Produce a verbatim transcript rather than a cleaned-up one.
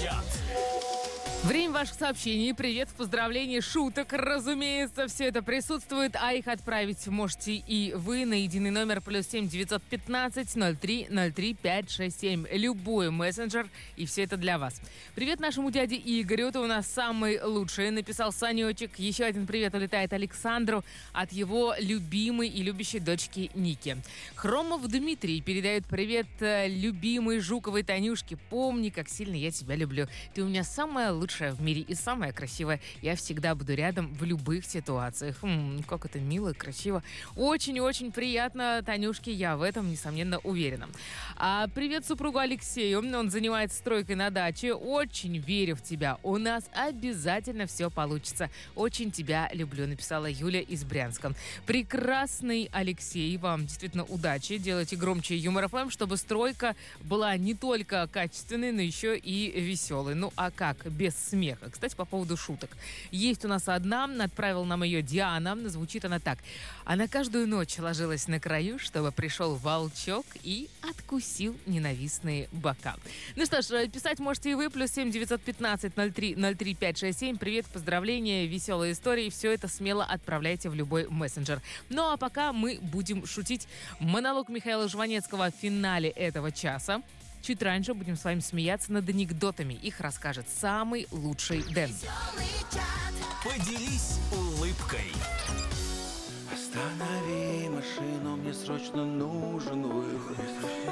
Чат. Время ваших сообщений, привет, поздравлений, шуток, разумеется, все это присутствует, а их отправить можете и вы на единый номер плюс семь девятьсот пятнадцать ноль три ноль три пять шесть семь, любой мессенджер, и все это для вас. Привет нашему дяде Игорю, это у нас самый лучший, написал Санечек. Еще один привет улетает Александру от его любимой и любящей дочки Ники. Хромов Дмитрий передает привет любимой Жуковой Танюшке. Помни, как сильно я тебя люблю. Ты у меня самая лучшая в мире и самая красивая. Я всегда буду рядом в любых ситуациях. М-м, как это мило и красиво. Очень-очень приятно, Танюшке, я в этом, несомненно, уверена. А привет супругу Алексею. Он занимается стройкой на даче. Очень верю в тебя. У нас обязательно все получится. Очень тебя люблю, написала Юля из Брянска. Прекрасный Алексей, вам действительно удачи. Делайте громче Юмор ФМ, чтобы стройка была не только качественной, но еще и веселой. Ну а как без смеха? Кстати, по поводу шуток. Есть у нас одна, отправила нам ее Диана. Звучит она так. Она каждую ночь ложилась на краю, чтобы пришел волчок и откусил ненавистные бока. Ну что ж, писать можете и вы. Плюс семь девятьсот пятнадцать ноль три ноль три пять шесть семь. Привет, поздравления, веселые истории. Все это смело отправляйте в любой мессенджер. Ну а пока мы будем шутить. Монолог Михаила Жванецкого в финале этого часа. Чуть раньше будем с вами смеяться над анекдотами. Их расскажет самый лучший Дэн. Поделись улыбкой. Останови машину, мне срочно нужен выход.